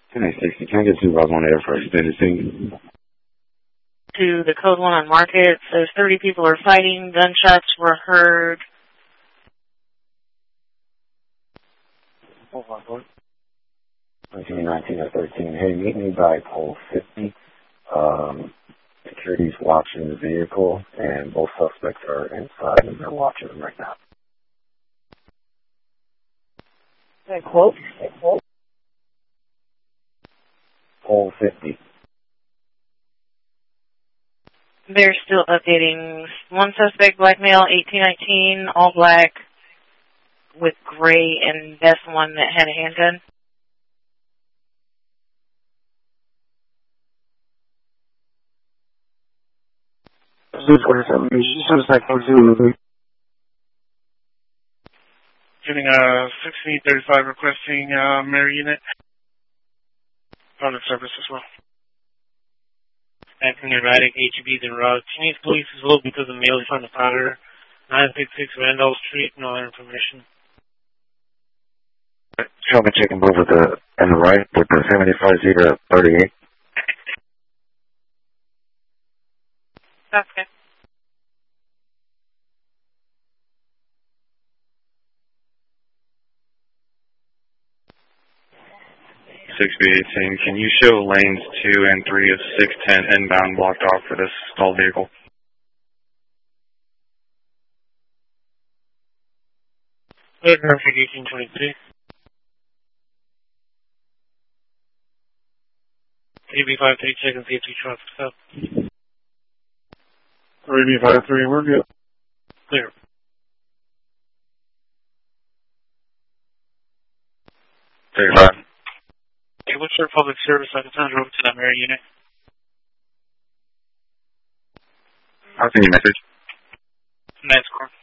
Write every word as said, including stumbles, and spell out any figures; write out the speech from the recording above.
ten eight sixty, can I get supervisor on there for extended scene? To the code one on Market, there's thirty people are fighting, gunshots were heard. Oh, my God. nineteen, nineteen, or thirteen. Hey, meet me by pole fifty. Um, security's watching the vehicle, and both suspects are inside, and they're watching them right now. Hey, quote? Hey, quote? Pole fifty. They're still updating. One suspect, black male, eighteen nineteen, all black with gray, and that's the one that had a handgun. Getting a sixteen thirty-five requesting uh, Mary unit. Product service as well. Acting erratic, H E B's en route. Chinese police is low because of male found the powder. nine sixty-six Randolph Street, no other information. Show me chicken move with the, on the right with the seventy-five zero thirty-eight. Okay. six B eighteen, can you show lanes two and three of six ten inbound blocked off for this stalled vehicle? Traffic eighteen twenty-three. three B five three, check and see if two traffic stop. three B five three, we're good. Clear. thirty-five. Okay, what's your public service? I can send it over to that Mary unit. I'll send you a message. Nice, Corp.